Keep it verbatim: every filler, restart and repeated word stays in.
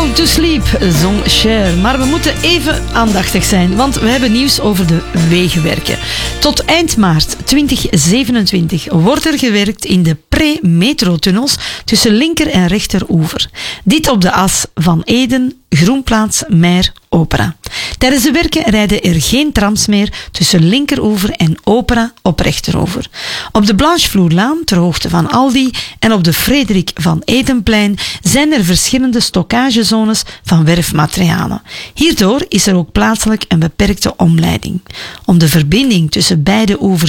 Going to Sleep, zong Cher. Maar we moeten even aandachtig zijn, want we hebben nieuws over de wegenwerken. Tot eind maart twintig zevenentwintig wordt er gewerkt in de pre-metrotunnels tussen linker en rechteroever. Dit op de as van Eden, Groenplaats, Meijer, Opera. Tijdens de werken rijden er geen trams meer tussen linkeroever en Opera op rechteroever. Op de Blanchevloerlaan, ter hoogte van Aldi, en op de Frederik van Edenplein zijn er verschillende stockagezones van werfmaterialen. Hierdoor is er ook plaatselijk een beperkte omleiding. Om de verbinding tussen beide oevers